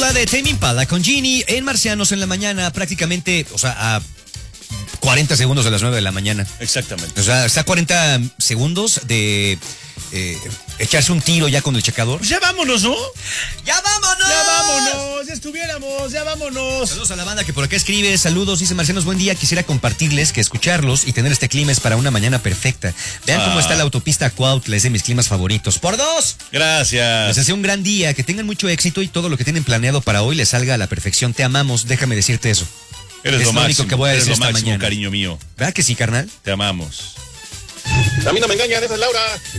rola de Tame Impala con Genie en Marcianos en la mañana, prácticamente, o sea, a 40 segundos de las 9 de la mañana. Exactamente. O sea, está a 40 segundos de echarse un tiro ya con el checador. Pues ya vámonos, ¿no? ¡Ya vámonos! Ya vámonos, ya estuviéramos, ya vámonos. Saludos a la banda que por acá escribe, saludos, dice Marcianos, buen día, quisiera compartirles que escucharlos y tener este clima es para una mañana perfecta. Vean cómo está la autopista Cuautla, es de mis climas favoritos. ¡Por dos! Gracias. Les deseo un gran día, que tengan mucho éxito y todo lo que tienen planeado para hoy les salga a la perfección. Te amamos, déjame decirte eso. Eres Es lo lo máximo, único que voy a decir eres lo esta máximo, mañana. cariño mío. ¿Verdad que sí, carnal? Te amamos. A mí no me engañan, esa es Laura.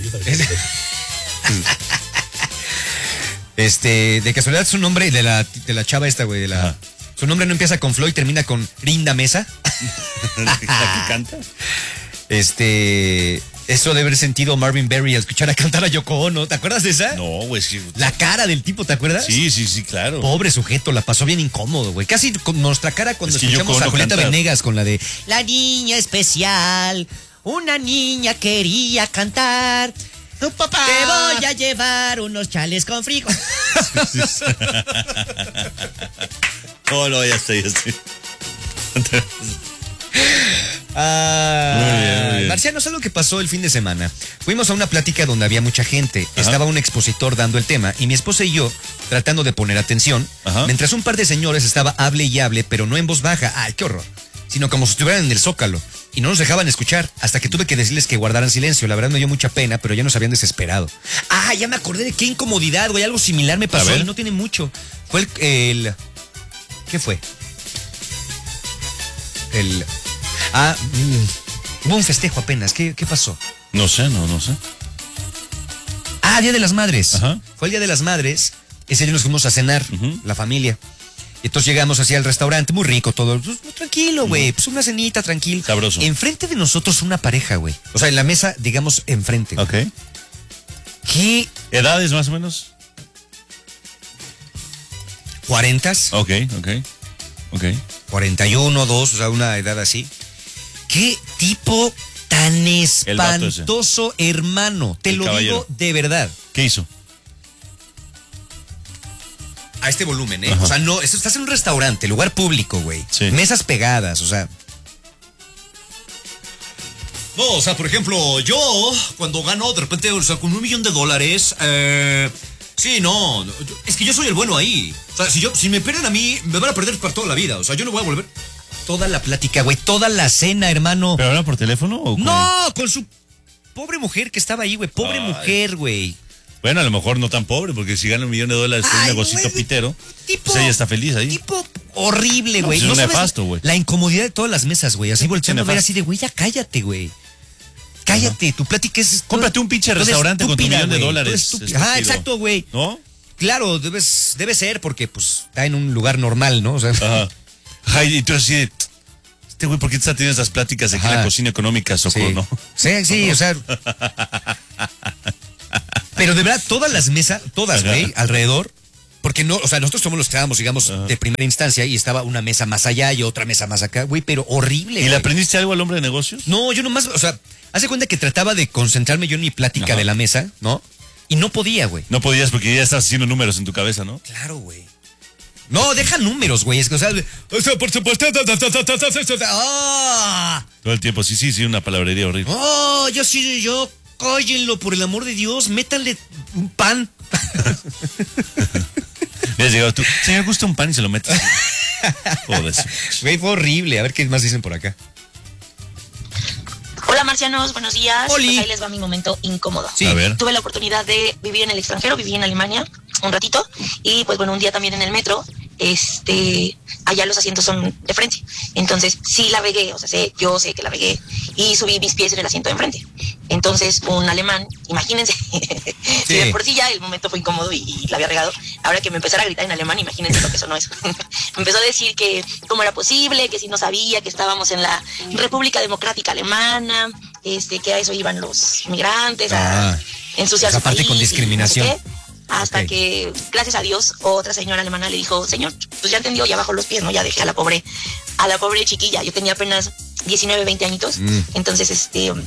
De casualidad su nombre de la chava esta, güey, su nombre no empieza con Floyd, termina con Rinda Mesa. ¿La que canta? Eso debe haber sentido Marvin Berry al escuchar a cantar a Yoko Ono. ¿Te acuerdas de esa? No, güey, sí. La cara del tipo, ¿te acuerdas? Sí, claro. Pobre sujeto, la pasó bien incómodo, güey. Casi con nuestra cara cuando Es que escuchamos Yoko a Ono Julieta canta. Venegas con la de La niña especial, una niña quería cantar. ¡Tu papá! Te voy a llevar unos chales con frijol. No, ya estoy. Ah, Muy bien. Marciano, ¿sabes lo que pasó el fin de semana? Fuimos a una plática donde había mucha gente. Ajá. Estaba un expositor dando el tema y mi esposa y yo tratando de poner atención. Ajá. Mientras un par de señores estaba hable y hable, pero no en voz baja. ¡Ay, qué horror! Sino como si estuvieran en el Zócalo. Y no nos dejaban escuchar hasta que tuve que decirles que guardaran silencio. La verdad me dio mucha pena, pero ya nos habían desesperado. Ah, ya me acordé de qué incomodidad, güey. Algo similar me pasó A ver. y no tiene mucho. Fue el ¿qué fue? Hubo un festejo apenas. ¿Qué pasó? No sé. Ah, Día de las Madres. Ajá. Fue el Día de las Madres. Ese día nos fuimos a cenar, la familia. Entonces llegamos hacia el restaurante, muy rico todo. Pues, tranquilo, güey. Pues una cenita, tranquilo. Sabroso. Enfrente de nosotros una pareja, güey. O sea, en la mesa, digamos, enfrente. Güey. Ok. ¿Qué? ¿Edades más o menos? 40s, Ok. 41, 2, o sea, una edad así. ¿Qué tipo tan El vato ese. espantoso, hermano? Te El lo caballero. digo de verdad. ¿Qué hizo? A este volumen, ¿eh? Ajá. O sea, no, estás en un restaurante, lugar público, güey. Sí. Mesas pegadas, o sea. No, o sea, por ejemplo, yo, cuando gano de repente, o sea, con $1 millón, sí, no, es que yo soy el bueno ahí. O sea, si me pierden a mí, me van a perder para toda la vida. O sea, yo no voy a volver. Toda la plática, güey, toda la cena, hermano. ¿Pero habla por teléfono o No, con su pobre mujer que estaba ahí, güey. Pobre Ay. mujer, güey. Bueno, a lo mejor no tan pobre, porque si gana $1 millón con un Ay, negocito güey, pitero, tipo- pues ella está feliz ahí. Tipo horrible, No, güey. pues es un sabes nefasto, güey. la incomodidad de todas las mesas, güey. Así volteando a ver nefasto. así de, güey, ya cállate, güey. Cállate, tu plática es... Cómprate un pinche toda restaurante con tu estúpida, $1 millón. güey, toda estúpida. Ajá, estúpido. exacto, güey. ¿No? Claro, debe ser porque, pues, está en un lugar normal, ¿no? O sea, Ajá. Ay, y tú así de, este güey, ¿por qué está teniendo esas pláticas aquí en Ajá. la cocina económica, Socorro, sí. no? Sí, o sea... Pero de verdad, todas las mesas, todas, Ajá. güey, alrededor... Porque no, o sea, nosotros somos los que estábamos, digamos, de primera instancia y estaba una mesa más allá y otra mesa más acá, güey, pero horrible, ¿Y le güey. aprendiste algo al hombre de negocios? No, yo nomás, o sea, hace cuenta que trataba de concentrarme yo en mi plática Ajá. de la mesa, ¿no? Y no podía, güey. No podías porque ya estabas haciendo números en tu cabeza, ¿no? Claro, güey. No, deja números, güey. Es que, o sea, por supuesto. ¡Ah! Todo el tiempo, sí, una palabrería horrible. ¡Oh! Yo, cállenlo, por el amor de Dios. Métanle un pan. Le has llegado tú, señor, gusta un pan y se lo metes. Joder. Güey, fue horrible. A ver qué más dicen por acá. Hola marcianos, buenos días. Oli. Pues ahí les va mi momento incómodo. Sí. A ver. Tuve la oportunidad de vivir en el extranjero, viví en Alemania un ratito y pues bueno, un día también en el metro, allá los asientos son de frente. Entonces sí la regué, o sea, yo sé que la regué y subí mis pies en el asiento de enfrente. Entonces un alemán, imagínense, si de por sí ya el momento fue incómodo y la había regado, ahora que me empezara a gritar en alemán, imagínense lo que sonó eso. Me empezó a decir que cómo era posible, que si no sabía que estábamos en la República Democrática Alemana, que a eso iban los migrantes, a ensuciar su aparte país con y no sé discriminación. qué. Hasta que, gracias a Dios, otra señora alemana le dijo, señor, pues ya entendió, ya bajó los pies, ¿no? Ya dejé a la pobre chiquilla. Yo tenía apenas 19, 20 añitos. Entonces,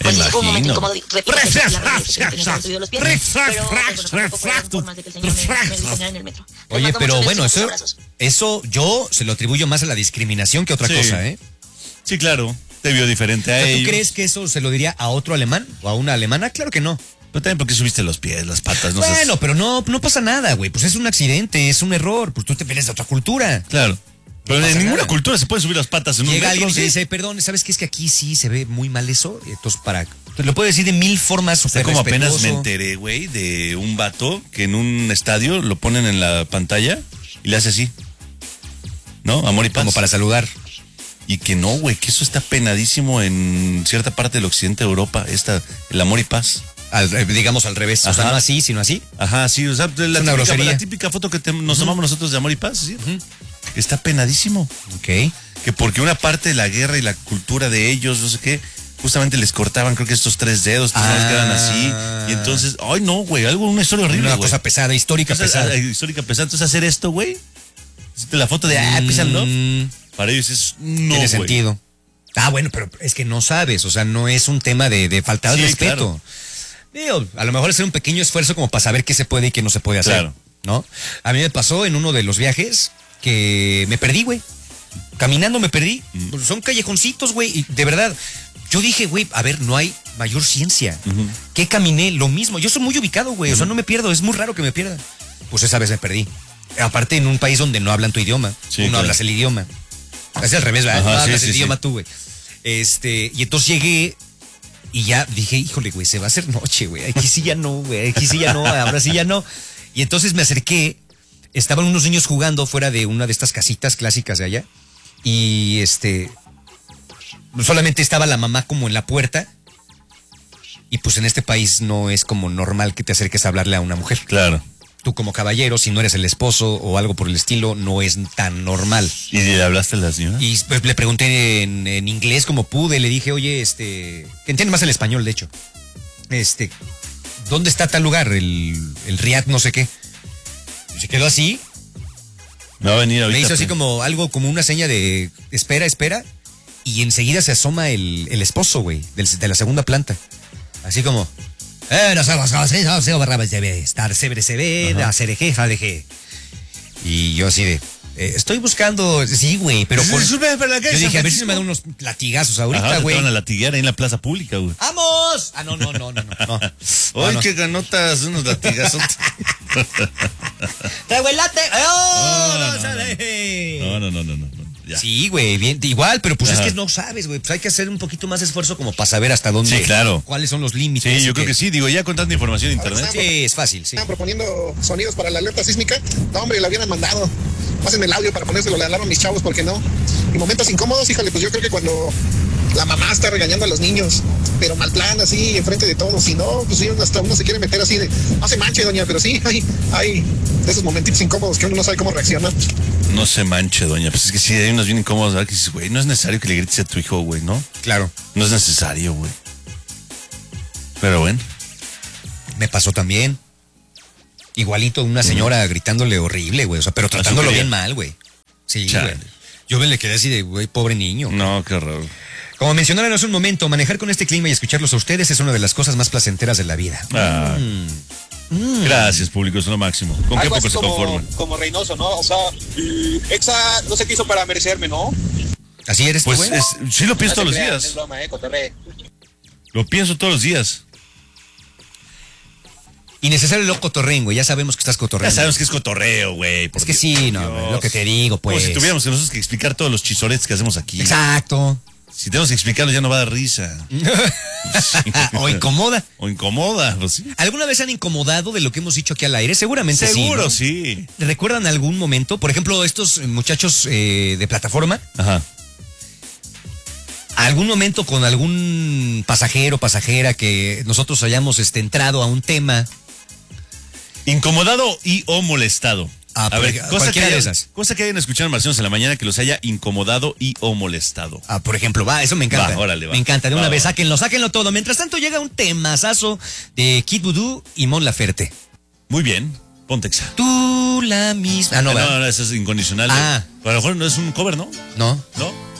pues sí, fue un momento Imagino. incómodo. Y repito, la verdad es que tenía que haber subido los pies, pero pues, bueno, tampoco fueron formas de que el señor me diseñara en el metro. Les Oye, mando pero muchos bueno, besos y eso, abrazos. eso yo se lo atribuyo más a la discriminación que otra Sí. cosa, ¿eh? Sí, claro. Te vio diferente a ¿Tú ellos. crees que eso se lo diría a otro alemán o a una alemana? Claro que no. Pero también porque subiste los pies, las patas, no sé. Bueno, pero no pasa nada, güey. Pues es un accidente, es un error. Pues tú te vienes de otra cultura. Claro. Pero No en pasa ninguna nada. cultura se puede subir las patas en un Llega metro, alguien y te ¿sí? dice, perdón, ¿sabes qué? Es que aquí sí se ve muy mal eso. Entonces, te lo puedo decir de mil formas. O sea, súper como apenas me respetuoso. enteré, güey, de un vato que en un estadio lo ponen en la pantalla y le hace así. ¿No? Amor y paz. Como para saludar. Y que no, güey, que eso está penadísimo en cierta parte del occidente de Europa, el amor y paz. Digamos al revés. O sea, Ajá. no así, sino así. Ajá, sí, o sea, una grosería. la típica foto que nos tomamos nosotros de amor y paz, ¿sí? Está penadísimo. Ok. Que porque una parte de la guerra y la cultura de ellos, no sé qué, justamente les cortaban, creo que estos 3 dedos, entonces no les quedaban así. Y entonces, ay no, güey, una historia horrible, Una güey. cosa pesada, histórica Entonces, pesada. histórica pesada. Entonces hacer esto, güey, la foto de, písalo, para ellos es, no, Tiene güey. sentido. Ah, bueno, pero es que no sabes, o sea, no es un tema de faltar Sí, respeto. Digo, a lo mejor hacer un pequeño esfuerzo como para saber qué se puede y qué no se puede hacer, Claro. ¿no? A mí me pasó en uno de los viajes que me perdí, güey. Caminando me perdí. Pues son callejoncitos, güey, y de verdad, yo dije, güey, a ver, no hay mayor ciencia. ¿Qué caminé? Lo mismo. Yo soy muy ubicado, güey, o sea, no me pierdo, es muy raro que me pierda. Pues esa vez me perdí. Aparte en un país donde no hablan tu idioma, Sí, tú no claro. hablas el idioma. Es al revés, ¿verdad? Ajá, No sí, hablas sí, el sí. idioma tú, güey. Y entonces llegué y ya dije, híjole, güey, se va a hacer noche, güey. Aquí sí ya no, güey. Aquí sí ya no, ahora sí ya no. Y entonces me acerqué. Estaban unos niños jugando fuera de una de estas casitas clásicas de allá. Y solamente estaba la mamá como en la puerta. Y pues en este país no es como normal que te acerques a hablarle a una mujer. Claro. Tú como caballero, si no eres el esposo o algo por el estilo, no es tan normal. ¿Y le hablaste a la señora? Y pues, le pregunté en inglés como pude, le dije, oye, que entiende más el español, de hecho. ¿Dónde está tal lugar? El Riad no sé qué. Y se quedó así, Me va a venir ahorita. me hizo así pues. como algo, como una seña de espera, espera. Y enseguida se asoma el esposo, güey, de la segunda planta. Así como, no sabemos cómo se debe estar, se ve, hacer jefa de G. Y yo así de, estoy buscando, sí, güey, pero por... Yo dije, a ver si se me dan unos latigazos ahorita, Ajá, te güey. van a latiguear ahí en la plaza pública, güey. ¡Vamos! Ah, no. Ay, no. qué ganotas, unos latigazos. ¡Traigo el late! ¡Oh, No, no se deje! No. Ya. Sí, güey, bien, igual, pero pues Ajá. es que no sabes, güey. Pues hay que hacer un poquito más de esfuerzo como para saber hasta dónde. Sí, claro. ¿Cuáles son los límites? Sí, y yo creo que sí. Digo, ya con tanta información en internet. Sí, es fácil, sí. Estaban proponiendo sonidos para la alerta sísmica. No, hombre, la hubieran mandado. Pásenme el audio para ponérselo, le hablaron mis chavos, ¿por qué no? Y momentos incómodos, híjole, pues yo creo que cuando la mamá está regañando a los niños, pero mal plan, así, enfrente de todos. Si no, pues sí, hasta uno se quiere meter así de, no se manche, doña, pero sí, hay de esos momentitos incómodos que uno no sabe cómo reaccionar. No se manche, doña. Pues es que sí, hay unos bien incómodos, ¿verdad? Que dices, güey, no es necesario que le grites a tu hijo, güey, ¿no? Claro. No es necesario, güey. Pero bueno. Me pasó también. Igualito una señora gritándole horrible, güey. O sea, pero tratándolo quería. bien mal, güey. Sí, Chale. güey. Yo me le quedé así de, güey, pobre niño. No, qué horror. Como mencionaron hace un momento, manejar con este clima y escucharlos a ustedes es una de las cosas más placenteras de la vida. Ah. Gracias, público, es lo máximo. ¿Con qué Algo poco así se conforman? como Reynoso, ¿no? O sea, Exa no sé qué hizo para merecerme, ¿no? ¿Así eres tú, Pues güey? sí lo pienso No todos se los crean, días. es broma, cotorreo. Lo pienso todos los días. Innecesario lo cotorreen, güey. Ya sabemos que estás Ya cotorreando. sabemos que es cotorreo, güey. por Es que Dios. sí, no, güey, lo que te digo, pues. Como si tuviéramos que nosotros que explicar todos los chisoretes que hacemos aquí. Exacto. Si tenemos que explicarlos ya no va a dar risa. O incomoda. O incomoda, pues sí. ¿Alguna vez han incomodado de lo que hemos dicho aquí al aire? Seguramente Seguro, sí. sí. ¿No? ¿Recuerdan algún momento? Por ejemplo, estos muchachos de plataforma. Ajá. ¿Algún momento con algún pasajero, pasajera que nosotros hayamos entrado a un tema? Incomodado y o molestado. Ah, cualquiera de esas. Cosa que hayan escuchado en Marcianos en la mañana que los haya incomodado y o molestado. Ah, por ejemplo, eso me encanta. Va, órale, va. Me encanta, de una Va, vez, va. sáquenlo todo. Mientras tanto llega un temazazo de Kid Voodoo y Mon Laferte. Muy bien. Pontexa. Tú la misma. Ah, no, ¿verdad? No, eso es incondicional. Ah. A lo mejor no es un cover, ¿no? No. ¿No?